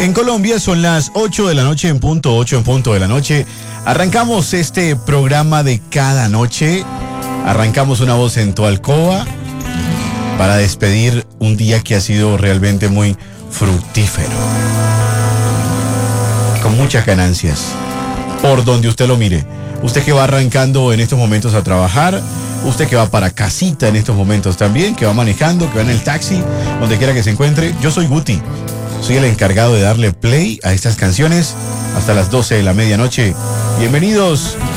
En Colombia son las 8 de la noche en punto, 8 en punto de la noche. Arrancamos este programa de cada noche. Arrancamos Una Voz en tu Alcoba para despedir un día que ha sido realmente muy fructífero. Con muchas ganancias. Por donde usted lo mire. Usted que va arrancando en estos momentos a trabajar. Usted que va para casita en estos momentos también. Que va manejando, que va en el taxi. Donde quiera que se encuentre. Yo soy Guti. Soy el encargado de darle play a estas canciones hasta las 12 de la medianoche. Bienvenidos